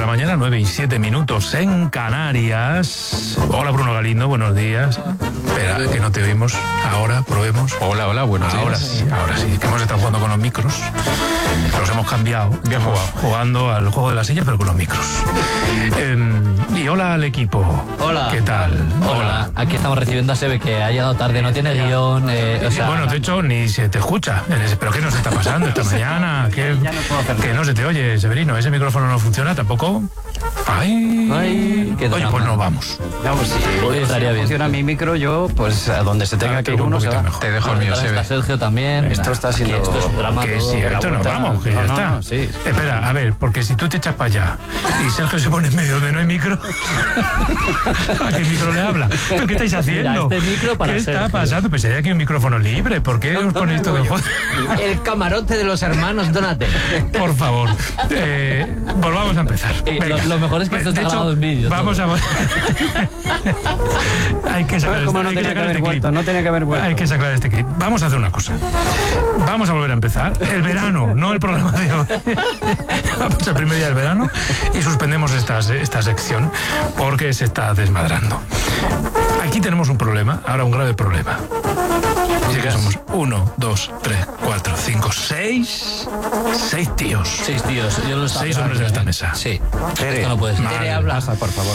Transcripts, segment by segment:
la mañana, 9:07 en Canarias. Hola Bruno Galindo, buenos días. Espera, que no te oímos. Ahora, probemos. Hola, buenos días. Ahora sí, que hemos estado jugando con los micros. Los hemos cambiado. Bien jugado. Jugando al juego de la silla, pero con los micros. Y hola al equipo. Hola. ¿Qué tal? Hola. Aquí estamos recibiendo a Sebe, que ha llegado tarde, no tiene guión. Bueno, de hecho, ni se te escucha. ¿Pero qué nos está pasando esta mañana? Que no se te oye, Severino. ¿Ese micrófono no funciona tampoco? Ay, qué oye, pues nos vamos. Vamos, si estaría bien. funciona mi micro, yo, pues a donde se tenga que ir uno se va. Te dejo el mío, Está Sebe. Sergio también. Esto está siendo... Esto es un drama. Que todo. sí, esto nos vamos, que ya está. No, sí. Espera, a ver, porque si tú te echas para allá y Sergio se pone en medio donde no hay micro, ¿a qué micro le habla? ¿Pero qué estáis haciendo? Mira, este micro para ¿Qué está Sergio. pasando? Pues hay aquí un micrófono libre. ¿Por qué os ponéis esto de joder? El camarote de los hermanos Donate. Por favor, volvamos a empezar. Venga. Lo mejor es que esto está De hecho, grabado en vídeo. Vamos a... hay que sacar ¿Cómo no tenía que haber vuelto? No tenía que haber vuelto. Hay que sacar este clip. Vamos a hacer una cosa. Vamos a volver a empezar. El verano, no el programa de hoy. Vamos al primer día del verano y suspendemos esta sección porque se está desmadrando. Aquí tenemos un problema, ahora un grave problema. Así que somos 1, 2, 3, 4, 5, 6 tíos. 6 tíos. Yo lo estaba 6 hombres de esta mesa. Sí. Tere, Esto no puede ser. Tere, habla. Pasa, por favor.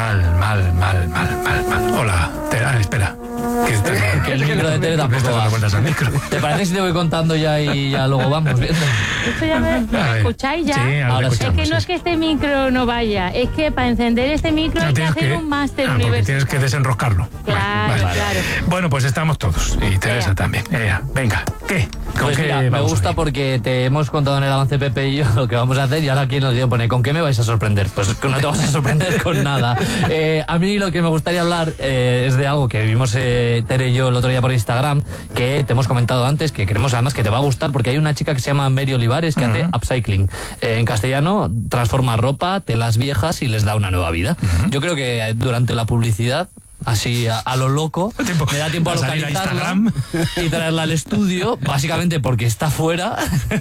Mal. Hola. Espera. Que el micro de Tere tampoco va. Al micro. ¿Te parece si te voy contando ya y ya luego vamos viendo? Esto ya me escucháis ya. Sí, ahora Ahora sí. escuchamos, Es que no es que este micro no vaya, es que para encender este micro hay que hacer un máster porque universitario. tienes que desenroscarlo. Claro. Bueno, pues estamos todos. Y Teresa también. Venga, ¿qué? ¿Con Pues qué mira, me vamos gusta hoy? porque te hemos contado en el avance Pepe y yo lo que vamos a hacer y ahora aquí nos pone ¿con qué me vais a sorprender? Pues no te vas a sorprender con nada. A mí lo que me gustaría hablar es de algo que vimos Tere y yo el otro día por Instagram, que te hemos comentado antes, que creemos además que te va a gustar porque hay una chica que se llama Mary Olivares que hace upcycling. En castellano transforma ropa, telas viejas y les da una nueva vida. Yo creo que durante la publicidad, así a lo loco, me da tiempo a salir a localizarla Instagram y traerla al estudio, básicamente porque está fuera.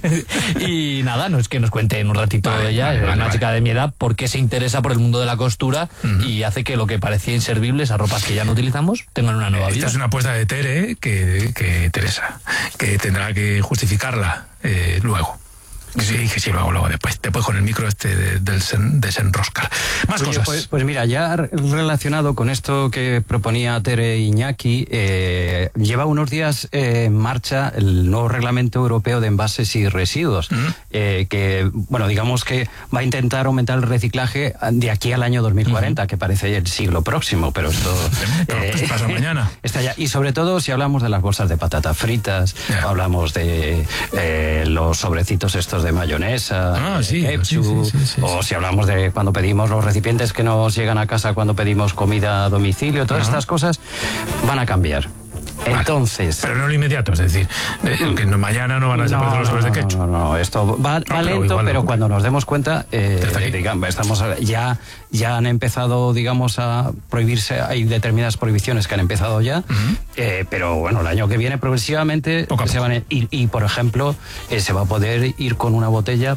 Y nada, no es que nos cuente en un ratito ella, es una chica de mi edad, por qué se interesa por el mundo de la costura y hace que lo que parecía inservible, esas ropas que ya no utilizamos, tengan una nueva vida. Esta es una apuesta de Tere que Teresa, que tendrá que justificarla luego. Sí, luego después con el micro desenroscar. Más Oye, cosas. pues mira, ya relacionado con esto que proponía Tere Iñaki, lleva unos días en marcha el nuevo reglamento europeo de envases y residuos, que, bueno, digamos que va a intentar aumentar el reciclaje de aquí al año 2040, que parece el siglo próximo, pero esto pasa mañana. Está ya. Y sobre todo si hablamos de las bolsas de patatas fritas, hablamos de los sobrecitos estos de mayonesa, ketchup, o si hablamos de cuando pedimos los recipientes que nos llegan a casa cuando pedimos comida a domicilio, todas estas cosas van a cambiar. Entonces... Pero no lo inmediato, es decir, que mañana no van a desaparecer los sobres de ketchup. No, esto va lento, pero cuando nos demos cuenta, digamos, ya han empezado, digamos, a prohibirse, hay determinadas prohibiciones que han empezado ya, pero bueno, el año que viene progresivamente se van a ir, y por ejemplo, se va a poder ir con una botella